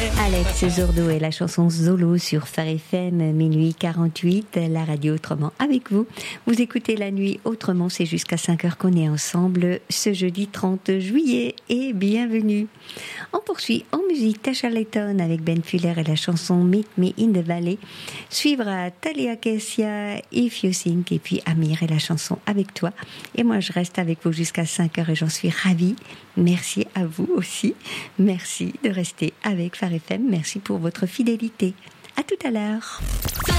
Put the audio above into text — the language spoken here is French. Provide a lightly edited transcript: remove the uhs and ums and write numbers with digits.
Alex Zordo et la chanson Zolo sur Phare FM, minuit 48, la radio autrement avec vous. Vous écoutez la nuit autrement, c'est jusqu'à 5h qu'on est ensemble ce jeudi 30 juillet et bienvenue. On poursuit en musique Tasha Layton avec Ben Fuller et la chanson Meet Me in the Valley. Suivra Talia Kessia, If You Think et puis Amir et la chanson Avec Toi. Et moi je reste avec vous jusqu'à 5h et j'en suis ravie. Merci à vous aussi. Merci de rester avec Phare FM. Merci pour votre fidélité. À tout à l'heure.